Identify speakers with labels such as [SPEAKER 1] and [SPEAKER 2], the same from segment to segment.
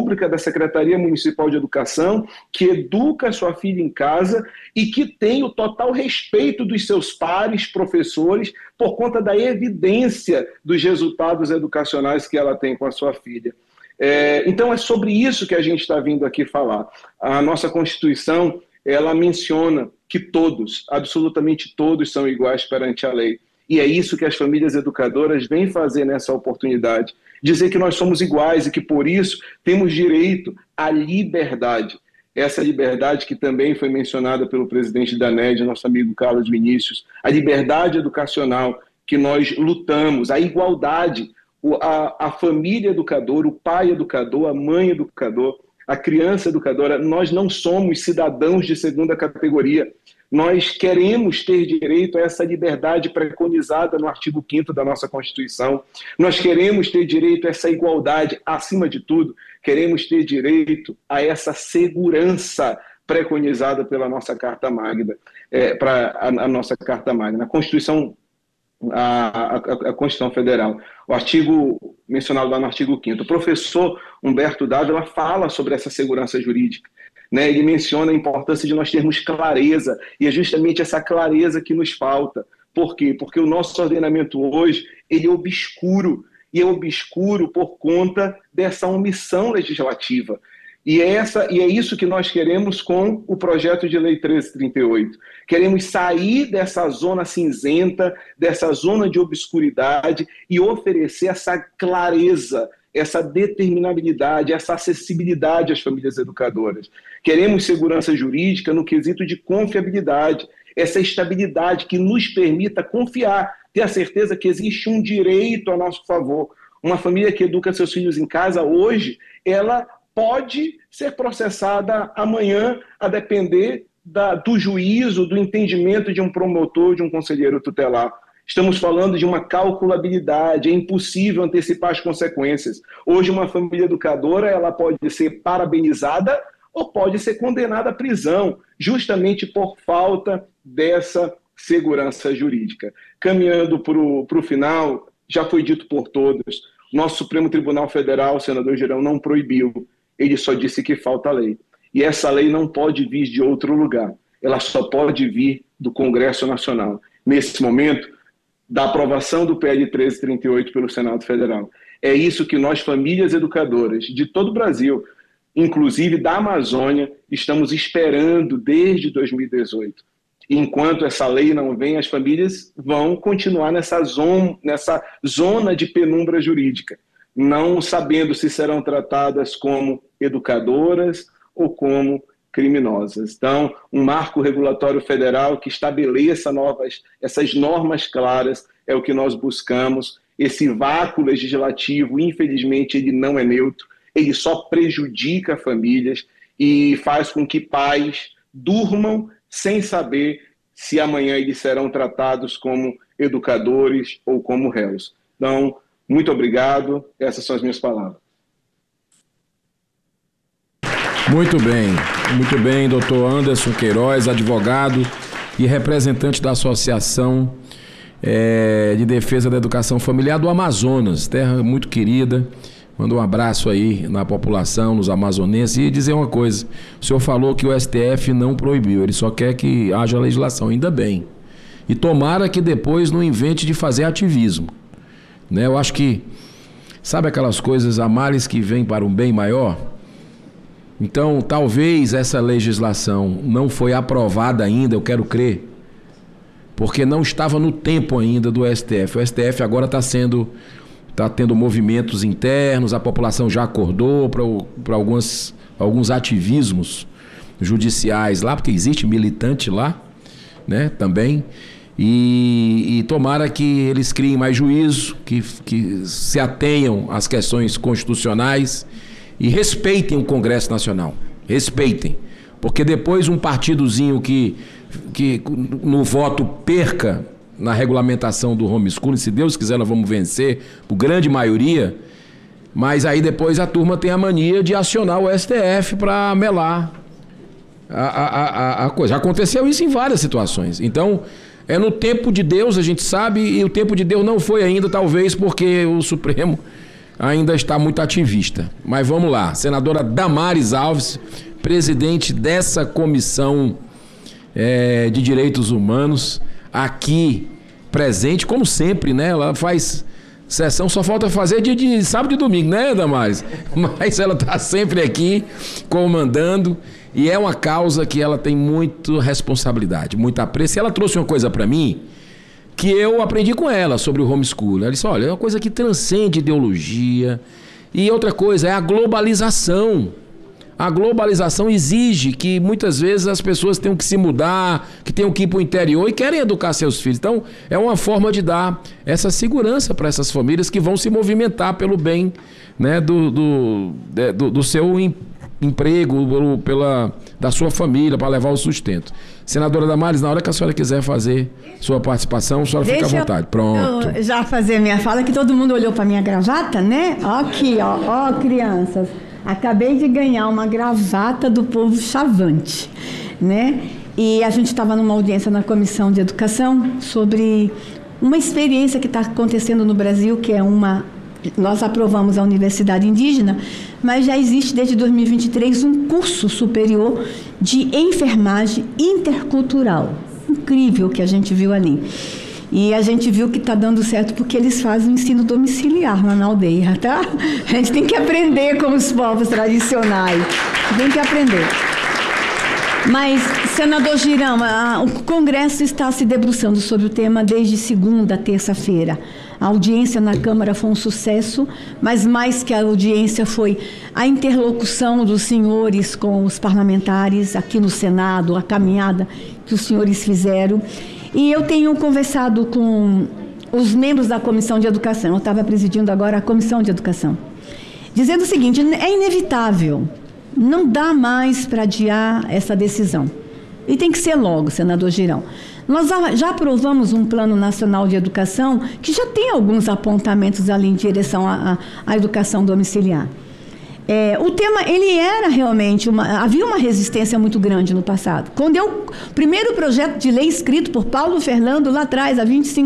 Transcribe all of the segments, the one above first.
[SPEAKER 1] pública da Secretaria Municipal de Educação, que educa a sua filha em casa e que tem o total respeito dos seus pares, professores, por conta da evidência dos resultados educacionais que ela tem com a sua filha. Então é sobre isso que a gente está vindo aqui falar. A nossa Constituição, ela menciona que todos, absolutamente todos, são iguais perante a lei. E é isso que as famílias educadoras vêm fazer nessa oportunidade. Dizer que nós somos iguais e que, por isso, temos direito à liberdade. Essa liberdade que também foi mencionada pelo presidente da ANED, nosso amigo Carlos Vinícius, a liberdade educacional que nós lutamos, a igualdade, a família educadora, o pai educador, a mãe educador, a criança educadora. Nós não somos cidadãos de segunda categoria. Nós queremos ter direito a essa liberdade preconizada no artigo 5º da nossa Constituição. Nós queremos ter direito a essa igualdade, acima de tudo, queremos ter direito a essa segurança preconizada pela nossa Carta Magna, a nossa Carta Magna, a Constituição, a Constituição Federal. O artigo mencionado lá no artigo 5º. O professor Humberto Dávila fala sobre essa segurança jurídica. Ele menciona a importância de nós termos clareza, e é justamente essa clareza que nos falta. Por quê? Porque o nosso ordenamento hoje ele é obscuro, e é obscuro por conta dessa omissão legislativa. E é isso que nós queremos com o projeto de lei 1338. Queremos sair dessa zona cinzenta, dessa zona de obscuridade e oferecer essa clareza, essa determinabilidade, essa acessibilidade às famílias educadoras. Queremos segurança jurídica no quesito de confiabilidade, essa estabilidade que nos permita confiar, ter a certeza que existe um direito a nosso favor. Uma família que educa seus filhos em casa hoje, ela pode ser processada amanhã, a depender do juízo, do entendimento de um promotor, de um conselheiro tutelar. Estamos falando de uma calculabilidade, é impossível antecipar as consequências. Hoje, uma família educadora ela pode ser parabenizada ou pode ser condenada à prisão, justamente por falta dessa segurança jurídica. Caminhando para o final, já foi dito por todos, nosso Supremo Tribunal Federal, o senador Girão, não proibiu, ele só disse que falta lei. E essa lei não pode vir de outro lugar, ela só pode vir do Congresso Nacional. Nesse momento, da aprovação do PL 1338 pelo Senado Federal. É isso que nós, famílias educadoras de todo o Brasil, inclusive da Amazônia, estamos esperando desde 2018. Enquanto essa lei não vem, as famílias vão continuar nessa zona de penumbra jurídica, não sabendo se serão tratadas como educadoras ou como criminosas. Então, um marco regulatório federal que estabeleça essas normas claras é o que nós buscamos. Esse vácuo legislativo, infelizmente, ele não é neutro, ele só prejudica famílias e faz com que pais durmam sem saber se amanhã eles serão tratados como educadores ou como réus. Então, muito obrigado. Essas são as minhas palavras.
[SPEAKER 2] Muito bem, doutor Anderson Queiroz, advogado e representante da Associação de Defesa da Educação Familiar do Amazonas, terra muito querida. Manda um abraço aí na população, nos amazonenses. E dizer uma coisa, o senhor falou que o STF não proibiu, ele só quer que haja legislação, ainda bem. E tomara que depois não invente de fazer ativismo. Eu acho que, sabe aquelas coisas, há males que vêm para um bem maior? Então, talvez essa legislação não foi aprovada ainda, eu quero crer, porque não estava no tempo ainda do STF. O STF agora está tendo movimentos internos, a população já acordou para alguns ativismos judiciais lá, porque existe militante lá, também, e tomara que eles criem mais juízo, que se atenham às questões constitucionais e respeitem o Congresso Nacional, respeitem, porque depois um partidozinho que no voto perca na regulamentação do homeschooling, se Deus quiser nós vamos vencer, por grande maioria, mas aí depois a turma tem a mania de acionar o STF para melar a coisa. Aconteceu isso em várias situações. Então, é no tempo de Deus, a gente sabe, e o tempo de Deus não foi ainda, talvez porque o Supremo ainda está muito ativista. Mas vamos lá, senadora Damares Alves, presidente dessa comissão de direitos humanos, aqui presente, como sempre, né? Ela faz sessão, só falta fazer dia de sábado e domingo, né, Damares? Mas ela está sempre aqui comandando e é uma causa que ela tem muita responsabilidade, muita apreço. E ela trouxe uma coisa para mim que eu aprendi com ela sobre o homeschool. Ela disse, olha, é uma coisa que transcende ideologia. E outra coisa é a globalização. A globalização exige que muitas vezes as pessoas tenham que se mudar, que tenham que ir para o interior e querem educar seus filhos. Então, é uma forma de dar essa segurança para essas famílias que vão se movimentar pelo bem, né, do seu emprego, da sua família, para levar o sustento. Senadora Damares, na hora que a senhora quiser fazer sua participação, a senhora fica à vontade. Pronto.
[SPEAKER 3] Eu já fazer minha fala, que todo mundo olhou para minha gravata, né? Ó aqui, ó, crianças. Acabei de ganhar uma gravata do povo Chavante, né? E a gente estava numa audiência na Comissão de Educação sobre uma experiência que está acontecendo no Brasil, que é nós aprovamos a Universidade Indígena, mas já existe desde 2023 um curso superior de enfermagem intercultural. Incrível o que a gente viu ali. E a gente viu que está dando certo porque eles fazem o ensino domiciliar lá na aldeia, tá? A gente tem que aprender com os povos tradicionais. Tem que aprender. Mas, senador Girão, o Congresso está se debruçando sobre o tema desde segunda a terça-feira. A audiência na Câmara foi um sucesso, mas mais que a audiência foi a interlocução dos senhores com os parlamentares aqui no Senado, a caminhada que os senhores fizeram. E eu tenho conversado com os membros da Comissão de Educação, eu estava presidindo agora a Comissão de Educação, dizendo o seguinte, é inevitável, não dá mais para adiar essa decisão. E tem que ser logo, senador Girão. Nós já aprovamos um Plano Nacional de Educação que já tem alguns apontamentos ali em direção à educação domiciliar. O tema, ele era realmente, havia uma resistência muito grande no passado. Quando o primeiro projeto de lei escrito por Paulo Fernando lá atrás, há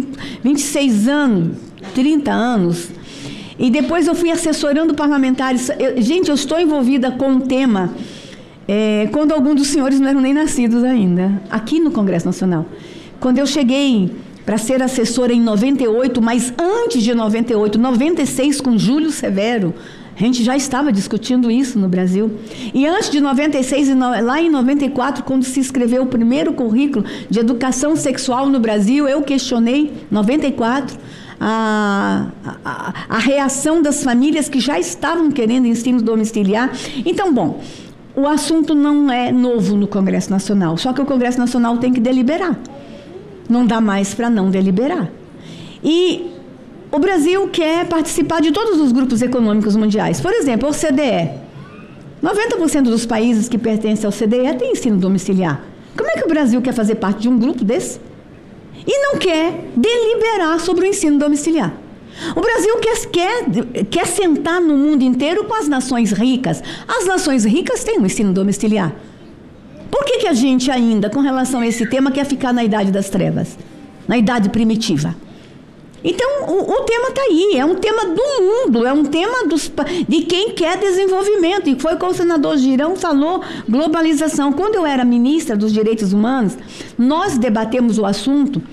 [SPEAKER 3] 26 anos, 30 anos, e depois eu fui assessorando parlamentares. Gente, eu estou envolvida com o tema quando alguns dos senhores não eram nem nascidos ainda, aqui no Congresso Nacional. Quando eu cheguei para ser assessora em 98, mas antes de 98, 96, com Júlio Severo, a gente já estava discutindo isso no Brasil. E antes de 96, lá em 94, quando se escreveu o primeiro currículo de educação sexual no Brasil, eu questionei, 94, a reação das famílias que já estavam querendo ensino domiciliar. Então, bom, o assunto não é novo no Congresso Nacional, só que o Congresso Nacional tem que deliberar. Não dá mais para não deliberar. E o Brasil quer participar de todos os grupos econômicos mundiais. Por exemplo, a OCDE. 90% dos países que pertencem à OCDE têm ensino domiciliar. Como é que o Brasil quer fazer parte de um grupo desse? E não quer deliberar sobre o ensino domiciliar. O Brasil quer sentar no mundo inteiro com as nações ricas. As nações ricas têm um ensino domiciliar. Por que a gente ainda, com relação a esse tema, quer ficar na idade das trevas? Na idade primitiva? Então, o tema está aí, é um tema do mundo, é um tema de quem quer desenvolvimento. E foi como o senador Girão falou, globalização. Quando eu era ministra dos Direitos Humanos, nós debatemos o assunto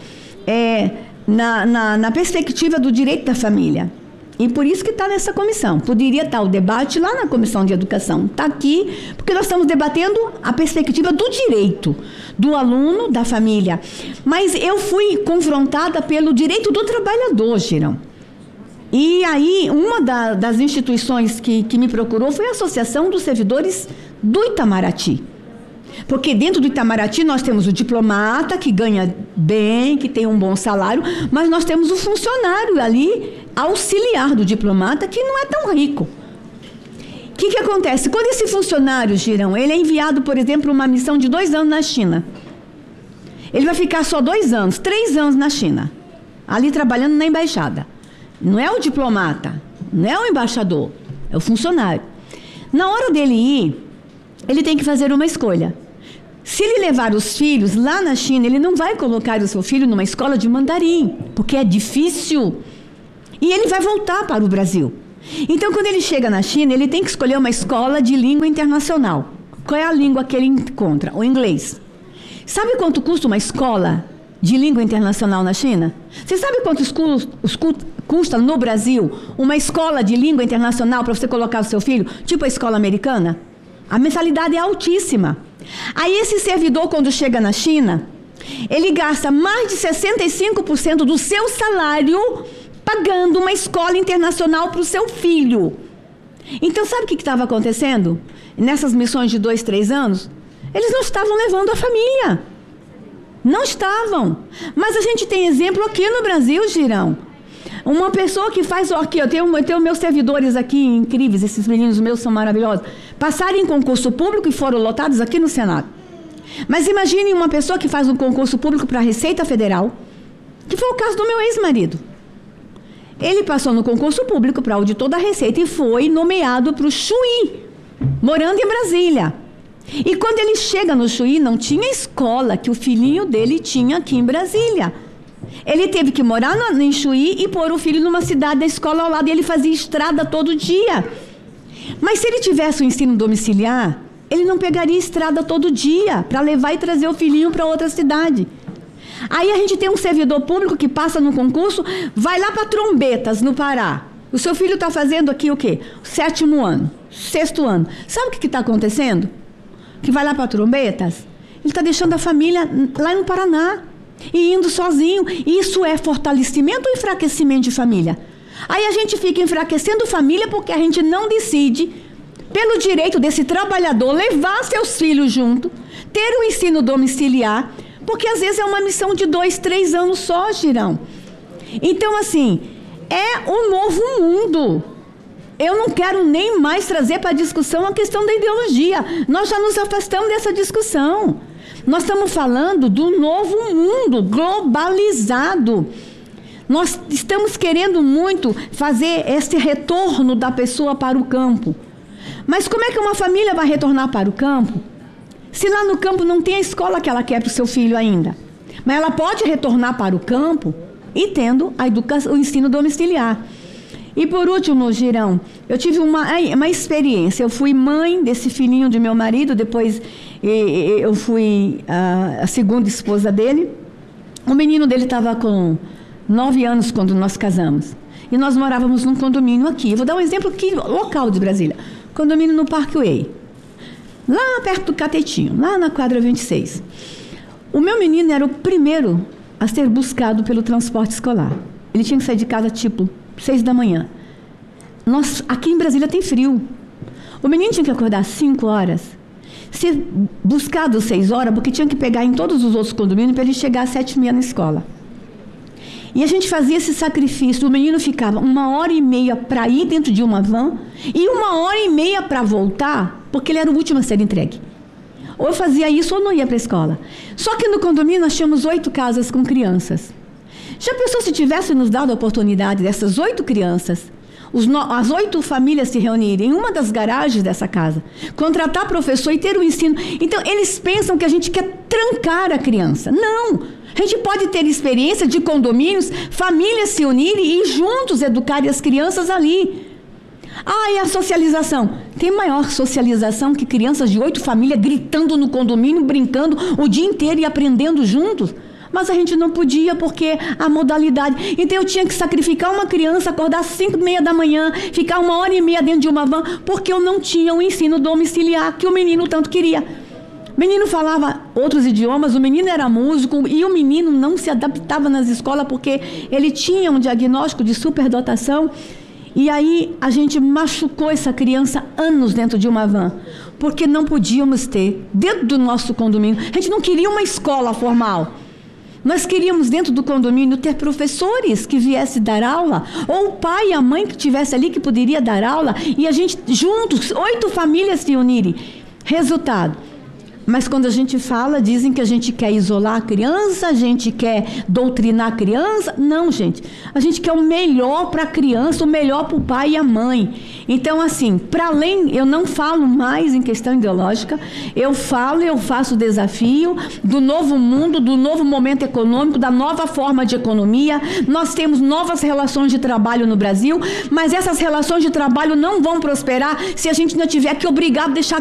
[SPEAKER 3] na perspectiva do direito da família. E por isso que está nessa comissão. Poderia estar o debate lá na Comissão de Educação. Está aqui, porque nós estamos debatendo a perspectiva do direito, do aluno, da família. Mas eu fui confrontada pelo direito do trabalhador, Girão. E aí, uma das instituições que me procurou foi a Associação dos Servidores do Itamaraty. Porque dentro do Itamaraty nós temos o diplomata que ganha bem, que tem um bom salário, mas nós temos o funcionário ali, auxiliar do diplomata, que não é tão rico. O que acontece? Quando esse funcionário, Girão, ele é enviado, por exemplo, para uma missão de 2 anos na China, ele vai ficar só 2 anos, 3 anos na China, ali trabalhando na embaixada. Não é o diplomata, não é o embaixador, é o funcionário. Na hora dele ir, ele tem que fazer uma escolha. Se ele levar os filhos lá na China, ele não vai colocar o seu filho numa escola de mandarim, porque é difícil. E ele vai voltar para o Brasil. Então, quando ele chega na China, ele tem que escolher uma escola de língua internacional. Qual é a língua que ele encontra? O inglês. Sabe quanto custa uma escola de língua internacional na China? Você sabe quanto custa no Brasil uma escola de língua internacional para você colocar o seu filho? Tipo a escola americana? A mensalidade é altíssima. Aí esse servidor, quando chega na China, ele gasta mais de 65% do seu salário pagando uma escola internacional para o seu filho. Então, sabe o que estava acontecendo? Nessas missões de 2, 3 anos, eles não estavam levando a família. Não estavam. Mas a gente tem exemplo aqui no Brasil, Girão. Uma pessoa que faz... Aqui, eu tenho meus servidores aqui incríveis, esses meninos meus são maravilhosos. Passaram em concurso público e foram lotados aqui no Senado. Mas imagine uma pessoa que faz um concurso público para a Receita Federal, que foi o caso do meu ex-marido. Ele passou no concurso público para auditor da Receita e foi nomeado para o Chuí, morando em Brasília. E quando ele chega no Chuí, não tinha escola que o filhinho dele tinha aqui em Brasília. Ele teve que morar em Chuí e pôr o filho numa cidade da escola ao lado, e ele fazia estrada todo dia. Mas se ele tivesse o ensino domiciliar, ele não pegaria estrada todo dia para levar e trazer o filhinho para outra cidade. Aí a gente tem um servidor público que passa no concurso, vai lá para Trombetas, no Pará. O seu filho está fazendo aqui o quê? 7º ano, 6º ano. Sabe o que está acontecendo? Que vai lá para Trombetas, ele está deixando a família lá no Paraná e indo sozinho. Isso é fortalecimento ou enfraquecimento de família? Aí a gente fica enfraquecendo família porque a gente não decide, pelo direito desse trabalhador, levar seus filhos junto, ter um ensino domiciliar, porque às vezes é uma missão de 2, 3 anos só, Girão. Então, assim, é um novo mundo. Eu não quero nem mais trazer para a discussão a questão da ideologia. Nós já nos afastamos dessa discussão. Nós estamos falando do novo mundo globalizado. Nós estamos querendo muito fazer esse retorno da pessoa para o campo. Mas como é que uma família vai retornar para o campo se lá no campo não tem a escola que ela quer para o seu filho ainda? Mas ela pode retornar para o campo e tendo o ensino domiciliar. E por último, Girão, eu tive uma experiência. Eu fui mãe desse filhinho de meu marido, depois eu fui a segunda esposa dele. O menino dele estava com 9 anos quando nós casamos. E nós morávamos num condomínio aqui. Vou dar um exemplo aqui, local de Brasília. Condomínio no Parkway. Lá perto do Catetinho, lá na quadra 26. O meu menino era o primeiro a ser buscado pelo transporte escolar. Ele tinha que sair de casa tipo 6 da manhã. Aqui em Brasília tem frio. O menino tinha que acordar às 5 horas, ser buscado às 6 horas, porque tinha que pegar em todos os outros condomínios para ele chegar às 7h30 na escola. E a gente fazia esse sacrifício. O menino ficava 1h30 para ir dentro de uma van e 1h30 para voltar, porque ele era o último a ser entregue. Ou eu fazia isso ou não ia para a escola. Só que no condomínio nós tínhamos 8 casas com crianças. Já pensou se tivesse nos dado a oportunidade dessas 8 crianças, as 8 famílias se reunirem em uma das garagens dessa casa, contratar professor e ter o ensino? Então, eles pensam que a gente quer trancar a criança. Não! A gente pode ter experiência de condomínios, famílias se unirem e juntos educarem as crianças ali. E a socialização? Tem maior socialização que crianças de 8 famílias gritando no condomínio, brincando o dia inteiro e aprendendo juntos? Mas a gente não podia porque a modalidade... Então eu tinha que sacrificar uma criança, acordar às 5h30 da manhã, ficar 1h30 dentro de uma van, porque eu não tinha o ensino domiciliar que o menino tanto queria. O menino falava outros idiomas, o menino era músico e o menino não se adaptava nas escolas porque ele tinha um diagnóstico de superdotação. E aí a gente machucou essa criança anos dentro de uma van, porque não podíamos ter dentro do nosso condomínio. A gente não queria uma escola formal. Nós queríamos dentro do condomínio ter professores que viessem dar aula, ou o pai e a mãe que estivesse ali que poderia dar aula, e a gente juntos, 8 famílias se unirem. Resultado, Mas quando a gente fala, dizem que a gente quer isolar a criança, a gente quer doutrinar a criança. Não, gente. A gente quer o melhor para a criança, o melhor para o pai e a mãe. Então, assim, para além, eu não falo mais em questão ideológica, eu faço o desafio do novo mundo, do novo momento econômico, da nova forma de economia. Nós temos novas relações de trabalho no Brasil, mas essas relações de trabalho não vão prosperar se a gente não tiver que obrigar a deixar